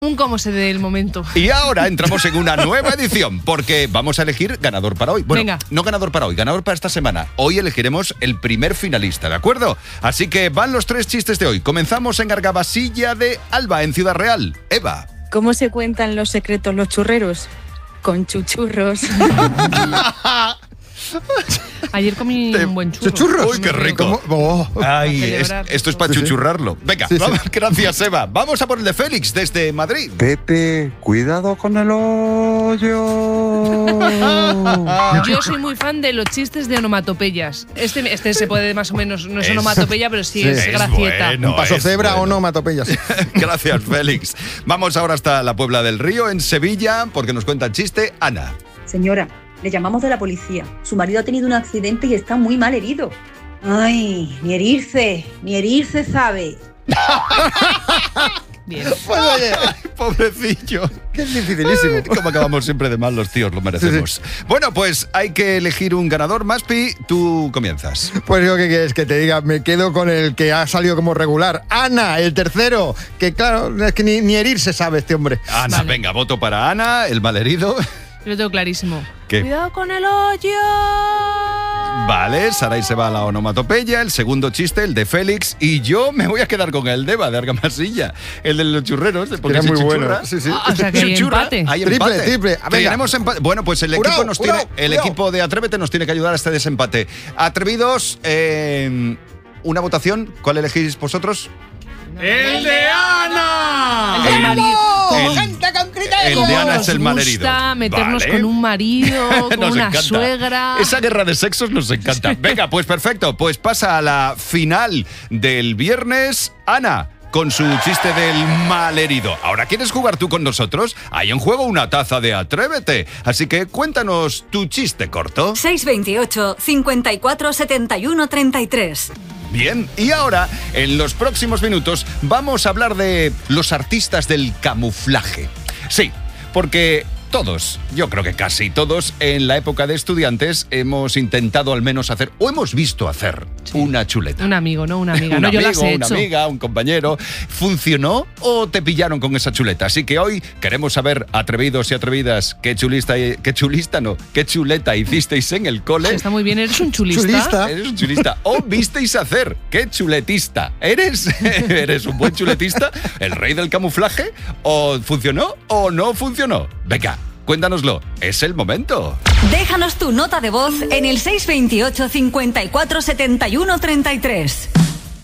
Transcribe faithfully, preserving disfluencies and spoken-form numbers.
Un cómo se dé el momento. Y ahora entramos en una nueva edición, porque vamos a elegir ganador para hoy. Bueno, Venga. no ganador para hoy, ganador para esta semana. Hoy elegiremos el primer finalista, ¿de acuerdo? Así que van los tres chistes de hoy. Comenzamos en Argabasilla de Alba, en Ciudad Real. Eva. ¿Cómo se cuentan los secretos los churreros? Con chuchurros. Ayer comí Te- un buen churro. ¿Chuchurros? Uy, qué rico. Oh. Ay, Para es- celebrar. esto es para Sí, sí. chuchurrarlo. Venga, Sí, sí. vamos, gracias, Eva. Vamos a por el de Félix, desde Madrid. Pepe, cuidado con el hoyo. Yo soy muy fan de los chistes de onomatopeyas. Este, este se puede más o menos, no es, Es- onomatopeya, pero sí, Sí. es, Es gracieta. bueno. ¿Un paso es cebra bueno. o no, matopellas? Gracias, Félix. Vamos ahora hasta la Puebla del Río, en Sevilla, porque nos cuenta el chiste Ana. Señora, le llamamos de la policía. Su marido ha tenido un accidente y está muy mal herido. Ay, ni herirse, ni herirse sabe. Bien. Pues oye, Ay, pobrecillo. que es dificilísimo. Ay, Como acabamos siempre de mal los tíos, lo merecemos. Bueno, pues hay que elegir un ganador. Maspi, tú comienzas. Pues yo, ¿qué quieres que te diga? Me quedo con el que ha salido como regular. Ana, el tercero. Que claro, es que ni, ni herirse sabe este hombre. Ana, Vale. venga, voto para Ana, el malherido. Yo lo tengo clarísimo. ¿Qué? Cuidado con el hoyo. Vale, Saray se va a la onomatopeya, el segundo chiste, el de Félix, y yo me voy a quedar con el de Eva, de Argamasilla, el de los churreros, de porque Era se muy chuchurra. bueno. Sí, sí. Ah, o sea que hay Chuchurra. empate. Hay Triple, empate. triple. Ah, venga. Tenemos empate. Bueno, pues el Jurado, equipo nos jurado, tiene, el jurado. equipo de Atrévete nos tiene que ayudar a este desempate. Atrevidos, eh, una votación, ¿cuál elegís vosotros? ¡El de Ana! El del marido. El- gente con criterio! el de Ana Nos es el malherido. gusta meternos Vale. con un marido, con Nos una encanta. suegra. Esa guerra de sexos nos encanta. Venga, pues perfecto. Pues pasa a la final del viernes. Ana, con su chiste del malherido. Ahora, ¿quieres jugar tú con nosotros? Hay en juego una taza de Atrévete. Así que cuéntanos tu chiste corto. seis veintiocho, cincuenta y cuatro, setenta y uno, treinta y tres. Bien, y ahora, en los próximos minutos, vamos a hablar de los artistas del camuflaje. Sí, porque todos, yo creo que casi todos, en la época de estudiantes hemos intentado al menos hacer, o hemos visto hacer, una chuleta. Un amigo, no una amiga. Un no, yo amigo, las he una hecho. amiga, un compañero. ¿Funcionó o te pillaron con esa chuleta? Así que hoy queremos saber, atrevidos y atrevidas, qué chulista, qué chulista no, qué chuleta hicisteis en el cole. Está muy bien, eres un chulista. Chulista. Eres un chulista. O visteis hacer. ¡Qué chuletista! ¿Eres, ¿Eres un buen chuletista? ¿El rey del camuflaje? ¿O funcionó o no funcionó? Venga, cuéntanoslo. Es el momento. Déjanos tu nota de voz en el seis veintiocho, cincuenta y cuatro, setenta y uno, treinta y tres.